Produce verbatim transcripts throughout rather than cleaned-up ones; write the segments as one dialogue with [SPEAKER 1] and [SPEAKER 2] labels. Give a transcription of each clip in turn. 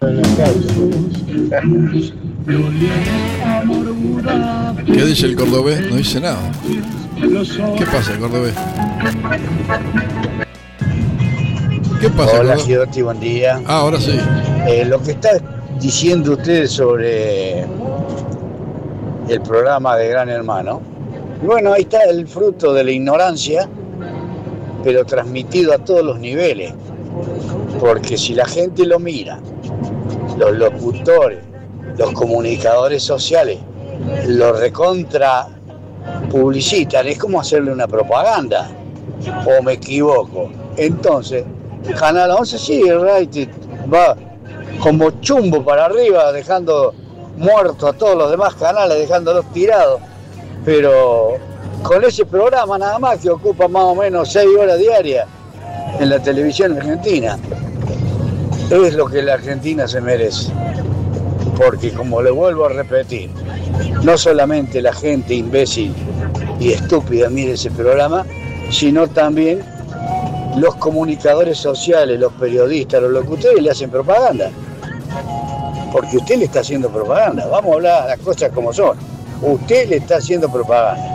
[SPEAKER 1] ¿Qué dice el cordobés? No dice nada. ¿Qué pasa, cordobés? ¿Qué pasa,
[SPEAKER 2] Hola,
[SPEAKER 1] cordobés?
[SPEAKER 2] Girotti, buen día.
[SPEAKER 1] Ah, ahora sí.
[SPEAKER 2] Eh, lo que está diciendo usted sobre el programa de Gran Hermano, bueno, ahí está el fruto de la ignorancia, pero transmitido a todos los niveles. Porque si la gente lo mira, los locutores, los comunicadores sociales, lo recontra publicitan, es como hacerle una propaganda, o me equivoco. Entonces, Canal once sí, right, va como chumbo para arriba, dejando muertos a todos los demás canales, dejándolos tirados, pero con ese programa nada más que ocupa más o menos seis horas diarias en la televisión argentina, es lo que la Argentina se merece, porque como le vuelvo a repetir, no solamente la gente imbécil y estúpida mire ese programa, sino también los comunicadores sociales, los periodistas, los locutores le hacen propaganda, porque usted le está haciendo propaganda. Vamos a hablar las cosas como son, usted le está haciendo propaganda.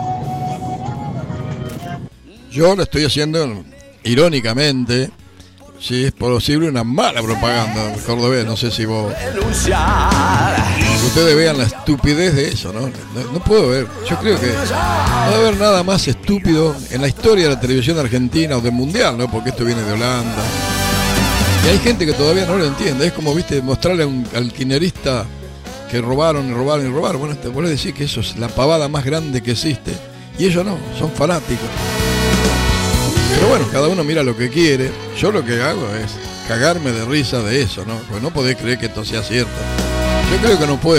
[SPEAKER 1] Yo lo estoy haciendo irónicamente, si es posible, una mala propaganda, cordobés. No sé si vos... Ustedes vean la estupidez de eso, ¿no? No, no puedo ver. Yo creo que no debe haber nada más estúpido en la historia de la televisión argentina o del mundial, ¿no? Porque esto viene de Holanda. Y hay gente que todavía no lo entiende. Es como, viste, mostrarle a un al kirchnerista que robaron y robaron y robaron. Bueno, te vuelvo a decir que eso es la pavada más grande que existe. Y ellos no, son fanáticos. Pero bueno, cada uno mira lo que quiere. Yo lo que hago es cagarme de risa de eso, ¿no? Porque no podés creer que esto sea cierto. Yo creo que no puede